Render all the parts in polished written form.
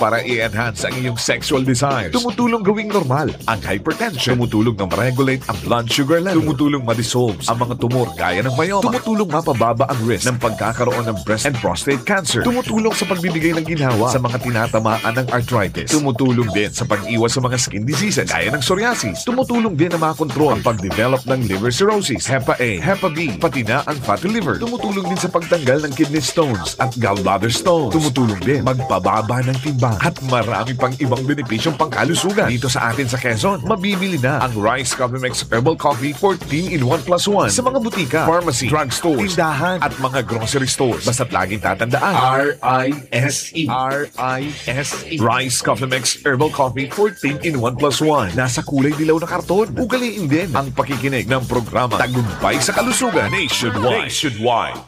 para i-enhance ang iyong sexual desires. Tumutulong gawing normal ang hypertension. Tumutulong na ma-regulate ang blood sugar level. Tumutulong ma-dissolve ang mga tumor gaya ng myoma. Tumutulong mapababa ang risk ng pagkakaroon ng breast and prostate cancer. Tumutulong sa pagbibigay ng ginhawa sa mga tinatamaan ng arthritis. Tumutulong din sa pag-iwas sa mga skin diseases gaya ng psoriasis. Tumutulong din na makontrol ang pag-develop ng liver cirrhosis, Hepa A, Hepa B, pati na ang fatty liver. Tumutulong din sa pagtanggal ng kidney stones at gallbladder stones. Tumutulong din magpababa ng timbang at marami pang ibang benepisyong pangkalusugan. Dito sa atin sa Quezon, mabibili na ang Rice Coffee Mix Herbal Coffee 14 in 1 plus 1 sa mga butika, pharmacy, drugstores, tindahan at mga grocery stores. Basta't laging tatandaan, R-I-S-E. R-I-S-E. Rice Coffee Mix Herbal Coffee 14 in 1 plus 1. Nasa kulay dilaw na karton. Ugaliin din ang pakikinig ng programa Tagumpay sa Kalusugan Nationwide.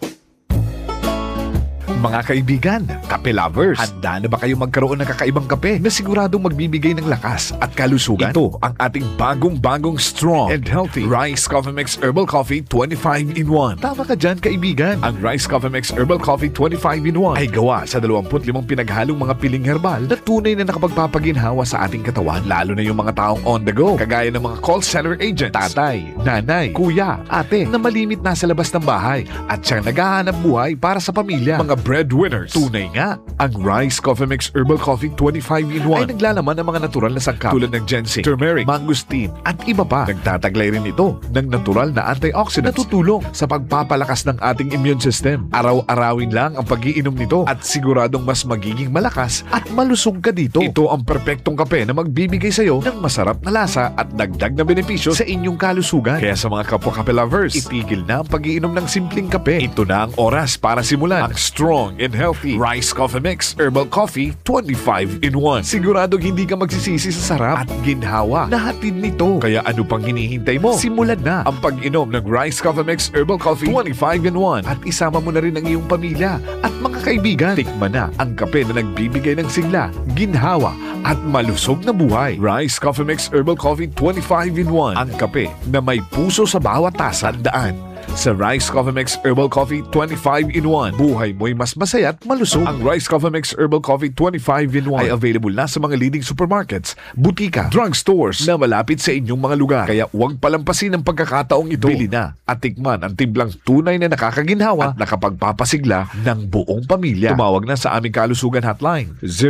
Mga kaibigan, kape lovers, handa na ba kayo magkaroon ng kakaibang kape na siguradong magbibigay ng lakas at kalusugan? Ito ang ating bagong strong and healthy Rice Coffee Mix Herbal Coffee 25 in 1. Tama ka dyan, kaibigan. Ang Rice Coffee Mix Herbal Coffee 25 in 1 ay gawa sa 25 pinaghalong mga piling herbal na tunay na nakapagpapaginhawa sa ating katawan, lalo na yung mga taong on the go, kagaya ng mga call center agents, tatay, nanay, kuya, ate, na malimit na sa labas ng bahay at siyang naghahanap buhay para sa pamilya. Mga breadwinners. Tunay nga, ang Rice Coffee Mix Herbal Coffee 25 in 1 ay naglalaman ng mga natural na sangkap tulad ng ginseng, turmeric, mangosteen at iba pa. Nagtataglay rin ito ng natural na antioxidants na tutulong sa pagpapalakas ng ating immune system. Araw-arawin lang ang pag-iinom nito at siguradong mas magiging malakas at malusog ka dito. Ito ang perpektong kape na magbibigay sa iyo ng masarap na lasa at dagdag na benepisyo sa inyong kalusugan. Kaya sa mga kapwa kape lovers, itigil na ang pag-iinom ng simpleng kape. Ito na ang oras para simulan ang strong and healthy Rice Coffee Mix Herbal Coffee 25 in 1. Siguradong hindi ka magsisisi sa sarap at ginhawa na hatid nito. Kaya ano pang hinihintay mo? Simulan na ang pag-inom ng Rice Coffee Mix Herbal Coffee 25 in 1 at isama mo na rin ang iyong pamilya at mga kaibigan. Tikman na ang kape na nagbibigay ng sigla, ginhawa at malusog na buhay. Rice Coffee Mix Herbal Coffee 25 in 1. Ang kape na may puso sa bawat tasa. Daan sa Rice Coffee Mix Herbal Coffee 25 in 1. Buhay mo'y mas masaya at malusog. Ang Rice Coffee Mix Herbal Coffee 25 in 1 ay available na sa mga leading supermarkets, butika, drugstores na malapit sa inyong mga lugar. Kaya huwag palampasin ang pagkakataong ito. Bili na at tikman ang timblang tunay na nakakaginhawa at nakapagpapasigla ng buong pamilya. Tumawag na sa aming kalusugan hotline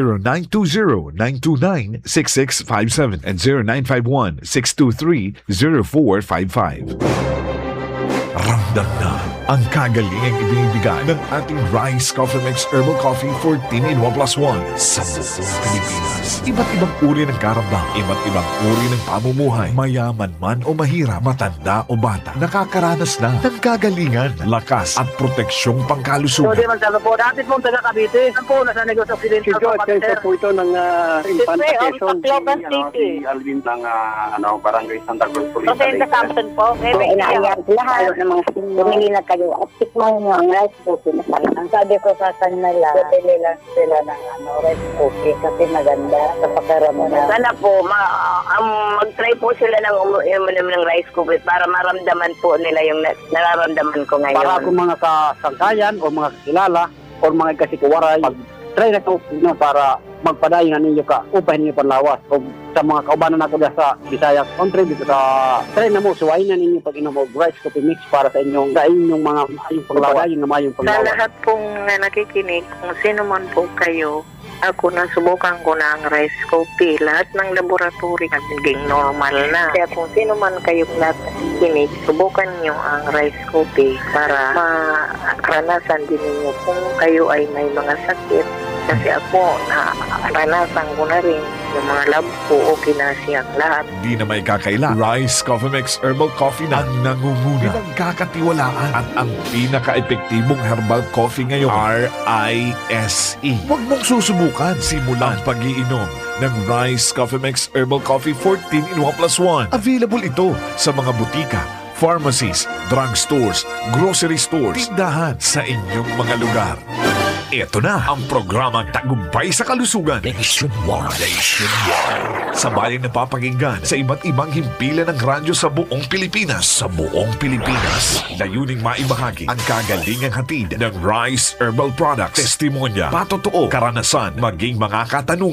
0920-929-6657 and 0951-623-0455. Ramdam na ang kagalingang ibinibigay ng ating Rice Coffee Mix Herbal Coffee 14 in 1 plus 1 sa buong Pilipinas. Iba't ibang uri ng karamdam, iba't ibang uri ng pamumuhay, mayaman man o mahirap, matanda o bata, nakakaranas na ng kagalingan, lakas at proteksyong pangkalusugan. So, di magsabi po, dati pong taga Cavite, saan po nasa negosyo Occidental po, Sensor po ito ng Infanta Quezon. City. Si Alvin ng Barangay Santa Cruz Police. Kasi sa Samson po, Inaayat lahat ng mga bumili na kayo at tikman nyo ang rice coffee na sarap. Ang sabi ko sa kanila, bili lang sila ng rice coffee kasi maganda sa pagkaramdaman. sana po, mag-try po sila ng uminom ng rice coffee para maramdaman po nila yung nararamdaman ko ngayon. Para kung mga kasangkayan o mga kakilala o mga kasikuwaray, mag-try na ito para magpadayon na ninyo ka upay ninyo panlawas. O sa mga kaubanan nato sa Bisaya country, dito sa try na mo, suwain na ninyo pag inom o rice coffee mix para sa inyong mga mayong panglawas, yung mayong Sa panglawas. lahat pong nakikinig, kung sino man po kayo, ako nasubukan ko na ang rice coffee. Lahat ng laboratory naging normal na. Kaya kung sino man kayong nakikinig, subukan nyo ang rice coffee para maranasan din ninyo kung kayo ay may mga sakit. Kasi ako, naranasan ko na rin yung mga lab ko, okay na siyang lahat. Di na may kakaila. Rice Coffee Mix Herbal Coffee na ang nangunguna, pinagkakatiwalaan at ang pinaka-epektibong herbal coffee ngayon, R-I-S-E. Huwag mong susubukan. Simulan pag-iinom ng Rice Coffee Mix Herbal Coffee 14 in 1 plus 1. Available ito sa mga butika, pharmacies, drugstores, grocery stores, tindahan sa inyong mga lugar. Ito na ang programang Tagumpay sa Kalusugan Nationwide. Sa bayang napapakinggan sa iba't ibang himpilan ng radyo sa buong Pilipinas. Layuning maibahagi ang kagalingang hatid ng Rice Herbal Products. Testimonya, patotoo, karanasan, maging mga katanungan